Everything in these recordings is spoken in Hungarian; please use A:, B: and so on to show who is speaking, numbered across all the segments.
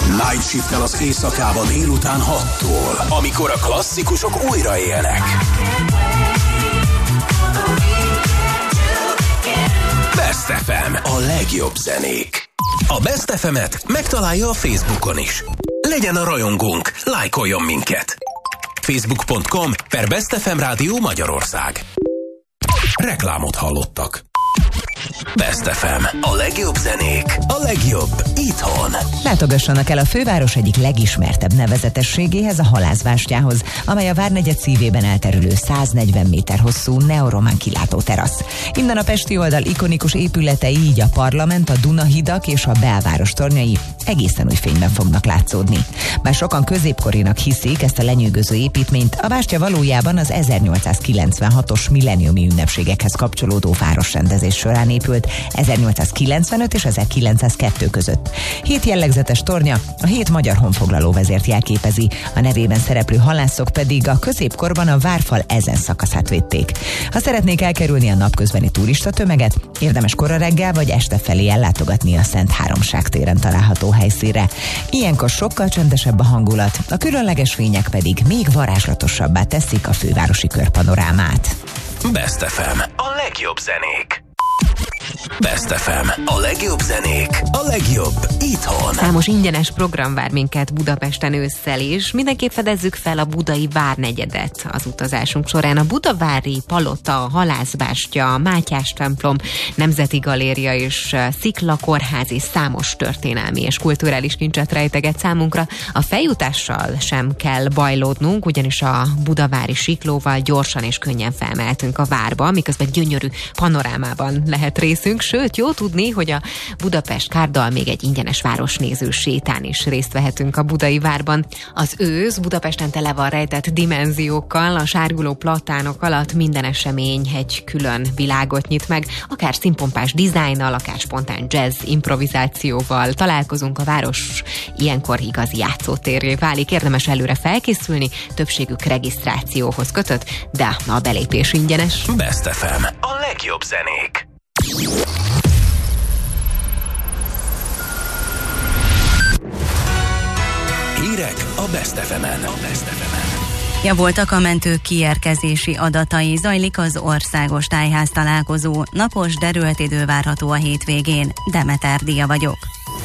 A: Night Shift-tel az éjszakába délután 6-tól, amikor a klasszikusok újraélnek. Best FM, a legjobb zenék. A Best FM-et megtalálja a Facebookon is. Legyen a rajongónk, lájkoljon minket. Facebook.com/Best FM Rádió Magyarország. Reklámot hallottak. Best FM. A legjobb zenék, a legjobb itthon.
B: Látogassanak el a főváros egyik legismertebb nevezetességéhez, a Halászbástyához, amely a Várnegyed szívében elterülő 140 méter hosszú neoromán kilátó terasz. Innen a pesti oldal ikonikus épületei, így a Parlament, a Dunahidak és a belváros tornyai egészen új fényben fognak látszódni. Bár sokan középkorinak hiszik ezt a lenyűgöző építményt, a bástya valójában az 1896-os milleniumi ünnepségekhez kapcsolódó városrendezés során épült 1895 és 1902 között. 7 jellegzetes tornya a 7 magyar honfoglaló vezért jelképezi, a nevében szereplő halászok pedig a középkorban a várfal ezen szakaszát védték. Ha szeretnék elkerülni a napközbeni turista tömeget, érdemes kora reggel vagy este felé ellátogatni a Szent Háromság téren található helyszínre. Ilyenkor sokkal csendesebb a hangulat, a különleges fények pedig még varázslatosabbá teszik a fővárosi körpanorámát.
A: Best FM. A legjobb zenék. Best FM. A legjobb zenék, a legjobb itthon.
C: Számos ingyenes program vár minket Budapesten ősszel is. Mindenképp fedezzük fel a budai Várnegyedet az utazásunk során. A Budavári Palota, Halászbástya, Mátyás templom, Nemzeti Galéria és Sziklakórház és számos történelmi és kulturális kincset rejteget számunkra. A feljutással sem kell bajlódnunk, ugyanis a budavári siklóval gyorsan és könnyen felmehetünk a várba, miközben gyönyörű panorámában lehet részünk, sőt, jó tudni, hogy a Budapest-Kárdal még egy ingyenes városnéző sétán is részt vehetünk a budai várban. Az ősz Budapesten tele van rejtett dimenziókkal, a sárguló platánok alatt minden esemény egy külön világot nyit meg, akár színpompás dizájnnal, akár spontán jazz improvizációval találkozunk, a város ilyenkor igazi játszótérré válik, érdemes előre felkészülni, többségük regisztrációhoz kötött, de a belépés ingyenes.
A: Best FM. A legjobb zenék. Hírek a Best FM-en.
D: Javultak a mentők kiérkezési adatai, zajlik az országos tájház találkozó. Napos, derült idő várható a hétvégén. Demeter Díja vagyok.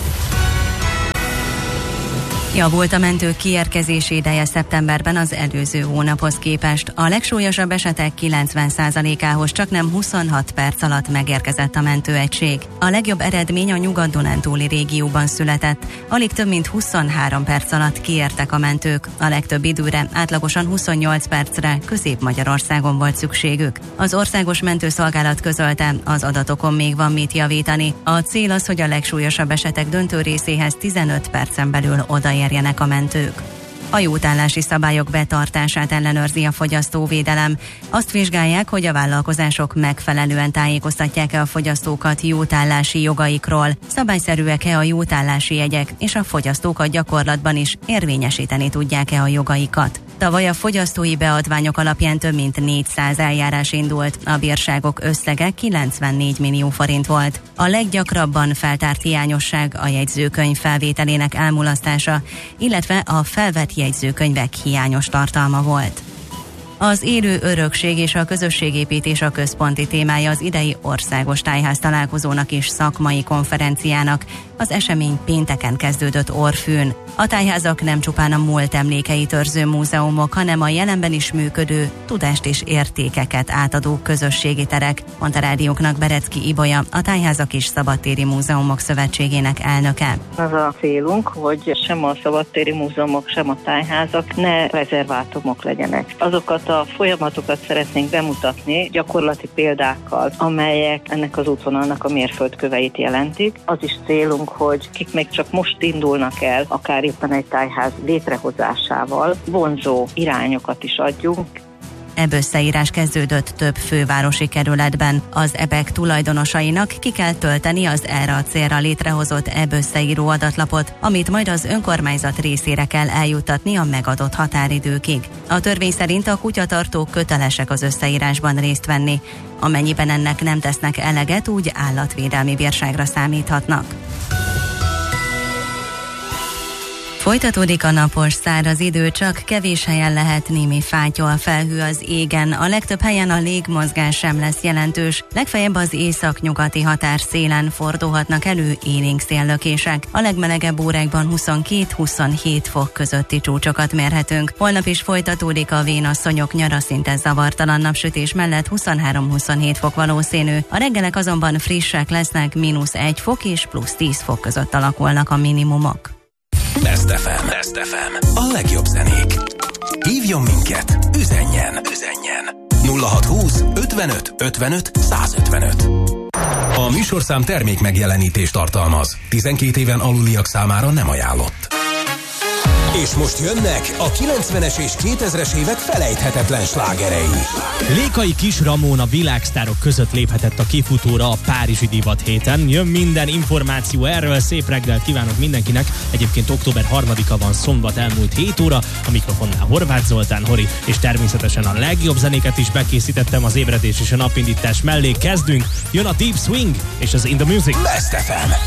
D: Javult a mentők kiérkezési ideje szeptemberben az előző hónaphoz képest. A legsúlyosabb esetek 90%-ához csaknem 26 perc alatt megérkezett a mentőegység. A legjobb eredmény a Nyugat-Dunántúli régióban született. Alig több mint 23 perc alatt kiértek a mentők. A legtöbb időre, átlagosan 28 percre Közép-Magyarországon volt szükségük. Az országos mentőszolgálat közölte, az adatokon még van mit javítani. A cél az, hogy a legsúlyosabb esetek döntő részéhez 15 percen belül odaérjenek a mentők. A jótállási szabályok betartását ellenőrzi a fogyasztóvédelem. Azt vizsgálják, hogy a vállalkozások megfelelően tájékoztatják-e a fogyasztókat jótállási jogaikról, szabályszerűek-e a jótállási jegyek, és a fogyasztók a gyakorlatban is érvényesíteni tudják-e a jogaikat. Tavaly a fogyasztói beadványok alapján több mint 400 eljárás indult, a bírságok összege 94 millió forint volt. A leggyakrabban feltárt hiányosság a jegyzőkönyv felvételének elmulasztása, illetve a felvett jegyzőkönyvek hiányos tartalma volt. Az élő örökség és a közösségépítés a központi témája az idei országos tájház találkozónak és szakmai konferenciának. Az esemény pénteken kezdődött Orrfűn. A tájházak nem csupán a múlt emlékeit őrző múzeumok, hanem a jelenben is működő, tudást és értékeket átadó közösségi terek, mondta rádióknak Berecki Ibolya, a Tájházak és Szabadtéri Múzeumok Szövetségének elnöke.
E: Az a célunk, hogy sem a szabadtéri múzeumok, sem a tájházak ne rezervátumok legyenek. Azokat a folyamatokat szeretnénk bemutatni gyakorlati példákkal, amelyek ennek az útvonalnak a mérföldköveit jelentik. Az is célunk, hogy kik még csak most indulnak el, akár éppen egy tájház létrehozásával, vonzó irányokat is adjunk.
D: Ebb összeírás kezdődött több fővárosi kerületben. Az EBEK tulajdonosainak ki kell tölteni az erre a célra létrehozott ebb összeíró adatlapot, amit majd az önkormányzat részére kell eljuttatni a megadott határidőkig. A törvény szerint a kutyatartók kötelesek az összeírásban részt venni. Amennyiben ennek nem tesznek eleget, úgy állatvédelmi bírságra számíthatnak. Folytatódik a napos, száraz idő, csak kevés helyen lehet némi fátyol, felhő az égen. A legtöbb helyen a légmozgás sem lesz jelentős. Legfeljebb az északnyugati határszélen fordulhatnak elő élénk széllökések. A legmelegebb órákban 22-27 fok közötti csúcsokat mérhetünk. Holnap is folytatódik a vénasszonyok nyara, szinte zavartalan napsütés mellett 23-27 fok valószínű. A reggelek azonban frissek lesznek, -1 fok és +10 fok között alakulnak a minimumok.
A: Best FM. Best FM. A legjobb zenék. Hívjon minket, üzenjen. 0620 55 55 155. A műsorszám termék megjelenítést tartalmaz. 12 éven aluliak számára nem ajánlott. És most jönnek a 90-es és 2000-es évek felejthetetlen slágerei.
F: Lékai Kis Ramona világsztárok között léphetett a kifutóra a Párizsi Divat héten. Jön minden információ erről, szép reggelt kívánok mindenkinek. Egyébként október 3-a van, szombat, elmúlt 7 óra. A mikrofonnál Horváth Zoltán, Hori, és természetesen a legjobb zenéket is bekészítettem az ébredés és a napindítás mellé. Kezdünk, jön a Deep Swing és az In The Music.
A: Best FM.